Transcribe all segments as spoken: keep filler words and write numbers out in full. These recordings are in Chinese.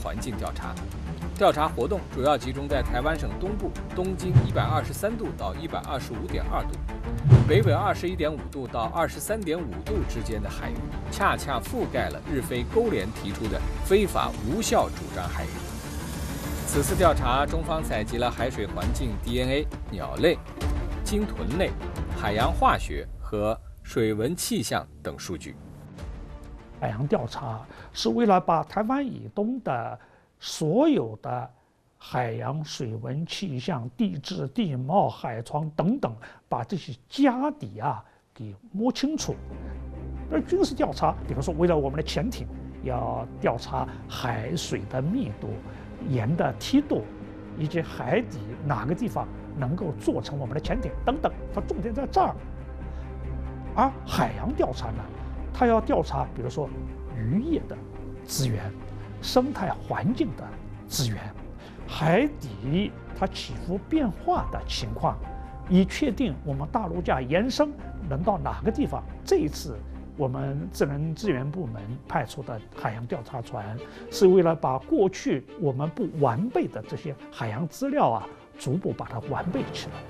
环境调查。调查活动主要集中在台湾省东部东经一百二十三度到一百二十五点二度，北纬二十一点五度到二十三点五度之间的海域，恰恰覆盖了日菲勾连提出的非法无效主张海域。此次调查，中方采集了海水环境 D N A、鸟类、鲸豚类、海洋化学和水文气象等数据。 海洋调查是为了把台湾以东的所有的海洋水文气象、地质、地貌、海床等等，把这些家底啊给摸清楚。而军事调查，比如说为了我们的潜艇，要调查海水的密度、盐的梯度，以及海底哪个地方能够做成我们的潜艇等等，它重点在这儿。而海洋调查呢，它要调查，比如说渔业的资源、生态环境的资源、海底它起伏变化的情况，以确定我们大陆架延伸能到哪个地方。这一次我们自然资源部门派出的海洋调查船，是为了把过去我们不完备的这些海洋资料啊，逐步把它完备起来。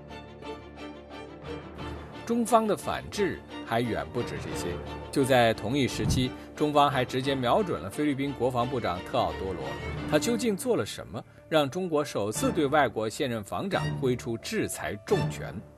中方的反制还远不止这些。就在同一时期，中方还直接瞄准了菲律宾国防部长特奥多罗。他究竟做了什么，让中国首次对外国现任防长挥出制裁重拳？